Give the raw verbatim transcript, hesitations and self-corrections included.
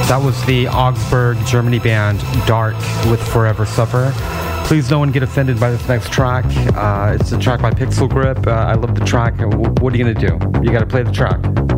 That was the Augsburg, Germany band Dark with Forever Suffer. Please no one get offended by this next track. Uh, it's a track by Pixel Grip. Uh, I love the track. What are you going to do? You got to play the track.